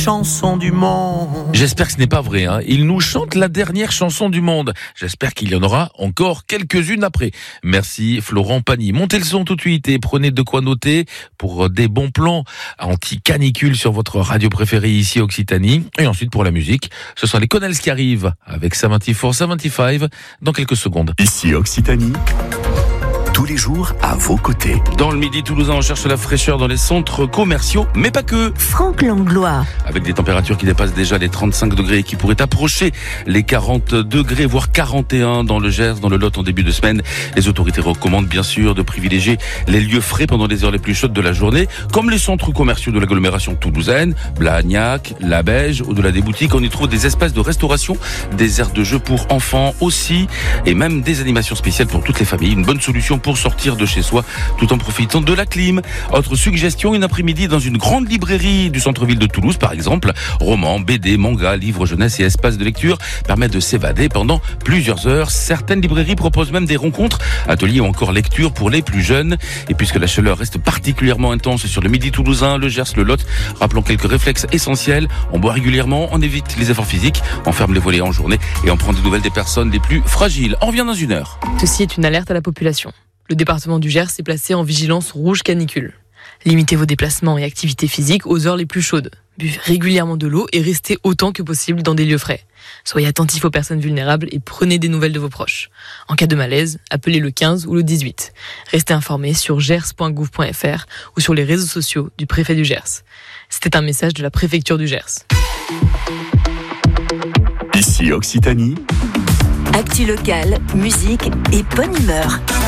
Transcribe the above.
chanson du monde. J'espère que ce n'est pas vrai, hein. Il nous chante la dernière chanson du monde. J'espère qu'il y en aura encore quelques-unes après. Merci Florent Pagny. Montez le son tout de suite et prenez de quoi noter pour des bons plans anti-canicule sur votre radio préférée ici Occitanie. Et ensuite pour la musique, ce sont les Connells qui arrivent avec 74-75 dans quelques secondes. Ici Occitanie, tous les jours à vos côtés. Dans le Midi toulousain, on cherche la fraîcheur dans les centres commerciaux, mais pas que. Franck Langlois. Avec des températures qui dépassent déjà les 35 degrés et qui pourraient approcher les 40 degrés, voire 41 dans le Gers, dans le Lot en début de semaine. Les autorités recommandent bien sûr de privilégier les lieux frais pendant les heures les plus chaudes de la journée, comme les centres commerciaux de l'agglomération toulousaine, Blagnac, La Beige. Au-delà des boutiques, on y trouve des espaces de restauration, des aires de jeux pour enfants aussi, et même des animations spéciales pour toutes les familles. Une bonne solution pour sortir de chez soi tout en profitant de la clim. Autre suggestion, une après-midi dans une grande librairie du centre-ville de Toulouse par exemple. Romans, BD, mangas, livres jeunesse et espaces de lecture permettent de s'évader pendant plusieurs heures. Certaines librairies proposent même des rencontres, ateliers ou encore lectures pour les plus jeunes. Et puisque la chaleur reste particulièrement intense sur le Midi toulousain, le Gers, le Lot, rappelons quelques réflexes essentiels. On boit régulièrement, on évite les efforts physiques, on ferme les volets en journée et on prend des nouvelles des personnes les plus fragiles. On revient dans une heure. Ceci est une alerte à la population. Le département du Gers est placé en vigilance rouge canicule. Limitez vos déplacements et activités physiques aux heures les plus chaudes. Buvez régulièrement de l'eau et restez autant que possible dans des lieux frais. Soyez attentifs aux personnes vulnérables et prenez des nouvelles de vos proches. En cas de malaise, appelez le 15 ou le 18. Restez informés sur gers.gouv.fr ou sur les réseaux sociaux du préfet du Gers. C'était un message de la préfecture du Gers. Ici Occitanie. Actu locale, musique et bonne humeur.